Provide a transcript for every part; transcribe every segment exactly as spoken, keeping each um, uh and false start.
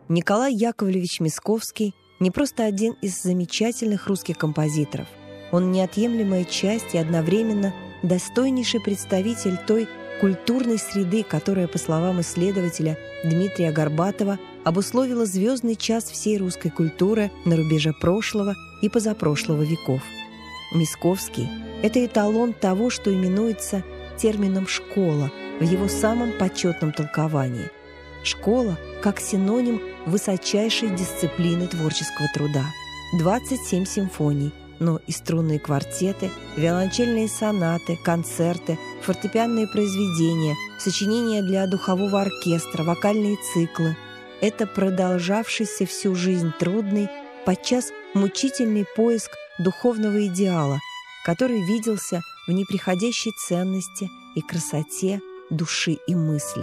Николай Яковлевич Мисковский не просто один из замечательных русских композиторов. Он неотъемлемая часть и одновременно достойнейший представитель той культурной среды, которая, по словам исследователя Дмитрия Горбатова, обусловила звездный час всей русской культуры на рубеже прошлого и позапрошлого веков. Мисковский – это эталон того, что именуется термином «школа» в его самом почетном толковании. Школа как синоним высочайшей дисциплины творческого труда. двадцать семь симфоний, но и струнные квартеты, виолончельные сонаты, концерты, фортепианные произведения, сочинения для духового оркестра, вокальные циклы. Это продолжавшийся всю жизнь трудный, подчас мучительный поиск духовного идеала, который виделся в неприходящей ценности и красоте души и мысли.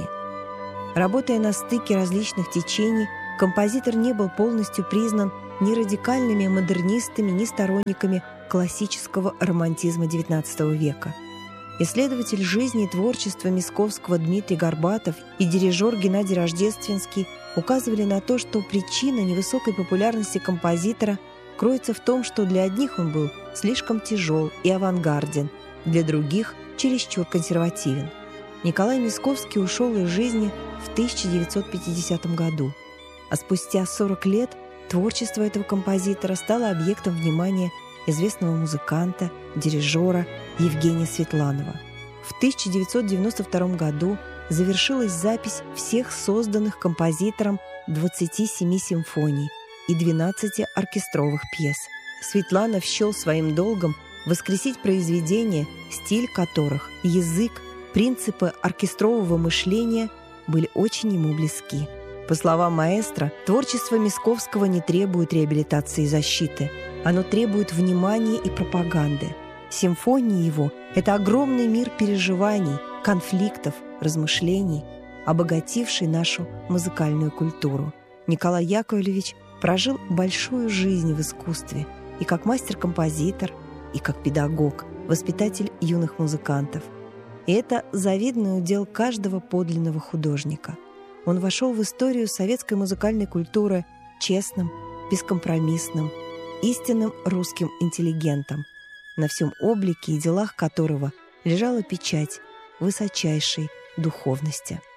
Работая на стыке различных течений, композитор не был полностью признан ни радикальными модернистами, ни сторонниками классического романтизма девятнадцатого века. Исследователь жизни и творчества Мисковского Дмитрий Горбатов и дирижер Геннадий Рождественский указывали на то, что причина невысокой популярности композитора кроется в том, что для одних он был слишком тяжел и авангарден, для других – чересчур консервативен. Николай Мисковский ушел из жизни в тысяча девятьсот пятидесятом году, а спустя сорок лет творчество этого композитора стало объектом внимания известного музыканта, дирижера Евгения Светланова. В тысяча девятьсот девяносто втором году завершилась запись всех созданных композитором двадцати семи симфоний и двенадцати оркестровых пьес. Светланов счел своим долгом воскресить произведения, стиль которых, язык, принципы оркестрового мышления были очень ему близки. По словам маэстро, творчество Мисковского не требует реабилитации и защиты. Оно требует внимания и пропаганды. Симфонии его — это огромный мир переживаний, конфликтов, размышлений, обогативший нашу музыкальную культуру. Николай Яковлевич прожил большую жизнь в искусстве и как мастер-композитор, и как педагог, воспитатель юных музыкантов. И это завидный удел каждого подлинного художника. Он вошел в историю советской музыкальной культуры честным, бескомпромиссным, истинным русским интеллигентом, на всем облике и делах которого лежала печать высочайшей духовности.